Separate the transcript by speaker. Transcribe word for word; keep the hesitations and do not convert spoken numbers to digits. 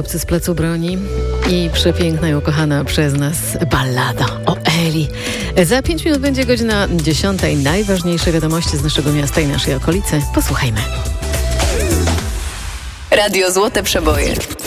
Speaker 1: chłopcy z Placu Broni i przepiękna i ukochana przez nas ballada o Eli. Za pięć minut będzie godzina dziesiąta i najważniejsze wiadomości z naszego miasta i naszej okolicy. Posłuchajmy.
Speaker 2: Radio Złote Przeboje.